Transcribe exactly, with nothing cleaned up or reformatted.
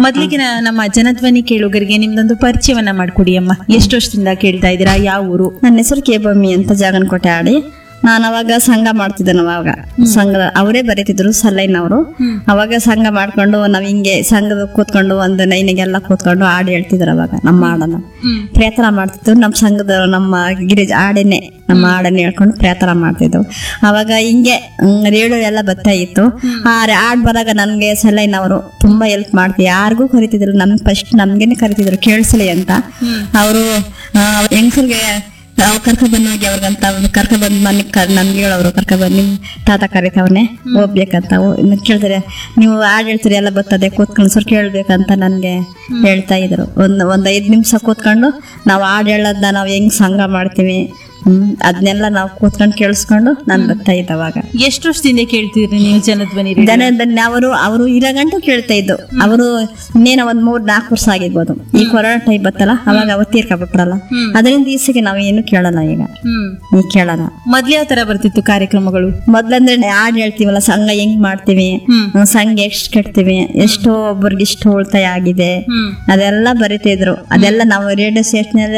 ಮೊದ್ಲಿಗೆ ನ- ನಮ್ಮ ಜನಧ್ವನಿ ಕೇಳುಗರಿಗೆ ನಿಮ್ದೊಂದು ಪರಿಚಯವನ್ನ ಮಾಡ್ಕೊಡಿ ಅಮ್ಮ. ಎಷ್ಟು ವರ್ಷದಿಂದ ಕೇಳ್ತಾ ಇದ್ದೀರಾ? ಯಾವ ಊರು? ನನ್ನ ಹೆಸರು ಕೆ ಬೊಮ್ಮಿ ಅಂತ ಜಾಗನಕೋಟೆ ಆಡಿ. ನಾನು ಅವಾಗ ಸಂಘ ಮಾಡ್ತಿದ್ದೆ. ನಾವು ಅವಾಗ ಸಂಘದ ಅವರೇ ಬರೀತಿದ್ರು ಸಲೈನ್ ಅವರು. ಅವಾಗ ಸಂಘ ಮಾಡ್ಕೊಂಡು ನಾವ್ ಹಿಂಗೆ ಸಂಘದ ಕೂತ್ಕೊಂಡು ಒಂದು ನೈನಿಗೆಲ್ಲ ಕೂತ್ಕೊಂಡು ಹಾಡು ಹೇಳ್ತಿದ್ರು. ಅವಾಗ ನಮ್ಮ ಹಾಡನ್ನ ಪ್ರಯತ್ನ ಮಾಡ್ತಿದ್ರು. ನಮ್ಮ ಸಂಘದ ನಮ್ಮ ಗಿರಿಜ ಹಾಡನ್ನೇ ನಮ್ಮ ಹಾಡನ್ನ ಹೇಳ್ಕೊಂಡು ಪ್ರಯತ್ನ ಮಾಡ್ತಿದ್ವು. ಅವಾಗ ಹಿಂಗೆ ರೇಡಿಯೋ ಎಲ್ಲ ಬರ್ತಾ ಇತ್ತು. ಆ ಹಾಡ್ ಬರಾಗ ನನ್ಗೆ ಸಲೈನ್ ಅವರು ತುಂಬಾ ಹೆಲ್ಪ್ ಮಾಡ್ತಿದ್ರು. ಯಾರಿಗೂ ಕರಿತಿದ್ರು, ನಮ್ ಫಸ್ಟ್ ನಮ್ಗೇನೆ ಕರಿತಿದ್ರು ಕೇಳಿಸ್ಲಿ ಅಂತ. ಅವರು ಹೆಂಗಸರಿಗೆ ನಾವು ಕರ್ಕ ಬಂದೋಗಿ ಅವ್ರಿಗಂತ ಕರ್ಕ ಬಂದ್ ಮನೆ ನನ್ಗೆ ಹೇಳೋರು ಕರ್ಕ ಬಂದ್ ನಿಮ್ ತಾತ ಕರಿತವನೆ ಹೋಗ್ಬೇಕಂತ ಕೇಳ್ತಾರೆ. ನೀವು ಹಾಡ್ ಹೇಳ್ತೀರಿ ಎಲ್ಲ ಬರ್ತದೆ ಕೂತ್ಕೊಂಡು ಸ್ವಲ್ಪ ಕೇಳ್ಬೇಕಂತ ನನ್ಗೆ ಹೇಳ್ತಾ ಇದ್ರು. ಒಂದ್ ಒಂದ್ ಐದ್ ನಿಮಿಷ ಕೂತ್ಕೊಂಡು ನಾವು ಹಾಡ್ ಹೇಳೋದ್ನ ನಾವ್ ಹೆಂಗ್ ಸಂಘ ಮಾಡ್ತೀವಿ ಹ್ಮ್ ಅದನ್ನೆಲ್ಲ ನಾವು ಕೂತ್ಕೊಂಡು ಕೇಳಿಸ್ಕೊಂಡು ನಾನ್ ಬರ್ತಾ ಇದ್ದ. ಅವಾಗ ಎಷ್ಟು ವರ್ಷದಿಂದ ಕೇಳ್ತಿದ್ರಿ ನೀವು ಜನಧ್ವನಿ ರೇಡಿಯೋ? ಜನದಲ್ಲಿ ಅವರು ಅವರು ಇರಗಂಟು ಕೇಳ್ತಾ ಇದ್ದು. ಅವರು ಇನ್ನೇನ ಒಂದ್ ಮೂರ್ ನಾಲ್ಕು ವರ್ಷ ಆಗಿರ್ಬೋದು. ಈ ಕೊರೋನಾ ಟೈಮ್ ಬತ್ತಲ್ಲ ಅವಾಗ ಅವ್ರು ತೀರ್ಕೊಬಿಟ್ರಲ್ಲ, ಅದರಿಂದ ಈಸೆಗೆ ನಾವು ಏನು ಕೇಳಲ್ಲ. ಈಗ ಹ್ಮ್ ಈಗ ಕೇಳಲ್ಲ. ಮೊದ್ಲು ಯಾವ ತರ ಬರ್ತಿತ್ತು ಕಾರ್ಯಕ್ರಮಗಳು? ಮೊದ್ಲಂದ್ರೆ ಹಾಡ್ ಹೇಳ್ತೀವಲ್ಲ, ಸಂಘ ಹೆಂಗ್ ಮಾಡ್ತೀವಿ, ಸಂಘ ಎಷ್ಟ್ ಕಟ್ತೀವಿ, ಎಷ್ಟೋ ಒಬ್ಬರಿಗೆ ಇಷ್ಟು ಉಳಿತಾಯ ಆಗಿದೆ, ಅದೆಲ್ಲ ಬರಿತಿದ್ರು. ಅದೆಲ್ಲ ನಾವು ರೇಡಿಯೋ ಸ್ಟೇಷನ್